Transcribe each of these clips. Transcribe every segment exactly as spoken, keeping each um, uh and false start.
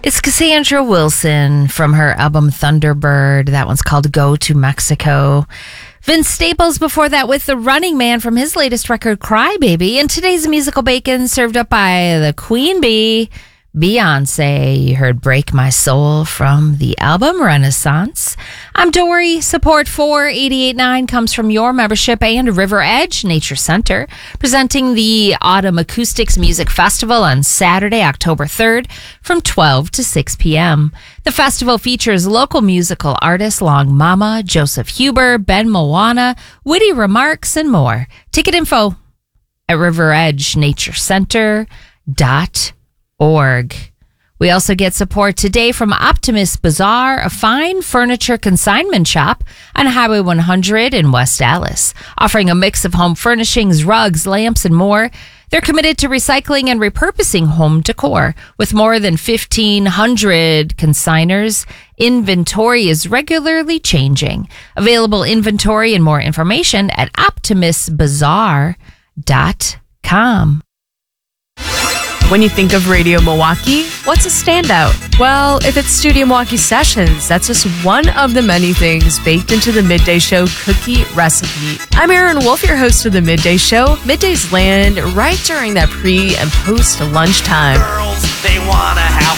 It's Cassandra Wilson from her album Thunderbird. That one's called Go to Mexico. Vince Staples before that with The Running Man from his latest record, Cry Baby. And today's musical bacon served up by the Queen Bee, Beyonce. You heard Break My Soul from the album Renaissance. I'm Dory. Support for eighty-eight point nine comes from your membership and River Edge Nature Center, presenting the Autumn Acoustics Music Festival on Saturday, October third from twelve to six p.m. The festival features local musical artists Long Mama, Joseph Huber, Ben Moana, Witty Remarks, and more. Ticket info at river edge nature center dot org. We also get support today from Optimist Bazaar, a fine furniture consignment shop on Highway one hundred in West Dallas, offering a mix of home furnishings, rugs, lamps, and more. They're committed to recycling and repurposing home decor. With more than fifteen hundred consigners, inventory is regularly changing. Available inventory and more information at optimist bazaar dot com. When you think of Radio Milwaukee, what's a standout? Well, if it's Studio Milwaukee Sessions, that's just one of the many things baked into the Midday Show cookie recipe. I'm Aaron Wolf, your host of the Midday Show. Middays land right during that pre- and post-lunchtime. Girls, they wanna have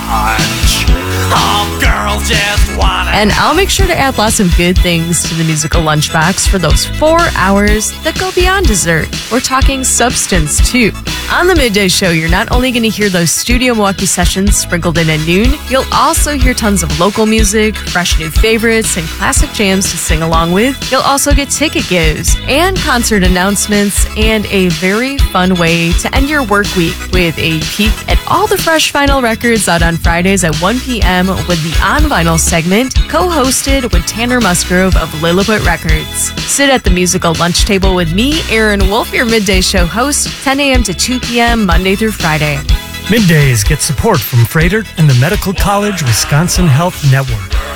lunch. All girls just wanna. And I'll make sure to add lots of good things to the musical lunchbox for those four hours that go beyond dessert. We're talking substance, too. On the Midday Show, you're not only going to hear those Studio Milwaukee sessions sprinkled in at noon, you'll also hear tons of local music, fresh new favorites, and classic jams to sing along with. You'll also get ticket gives and concert announcements and a very fun way to end your work week with a peek at all the fresh vinyl records out on Fridays at one p.m. with the On Vinyl segment, co-hosted with Tanner Musgrove of Lilliput Records. Sit at the musical lunch table with me, Aaron Wolf, your Midday Show host, ten a.m. to two p.m. Monday through Friday. Middays get support from Freighter and the Medical College Wisconsin Health Network.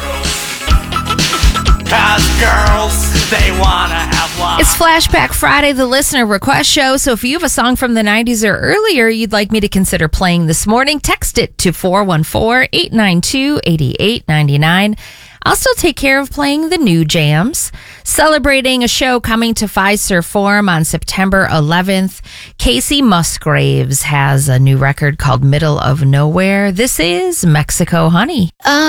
Cause girls, they wanna have lunch. It's Flashback Friday, the listener request show. So if you have a song from the nineties or earlier you'd like me to consider playing this morning, text it to four one four, eight nine two, eight eight nine nine. I'll still take care of playing the new jams. Celebrating a show coming to Fiserv Forum on September eleventh, Casey Musgraves has a new record called Middle of Nowhere. This is Mexico Honey. Uh-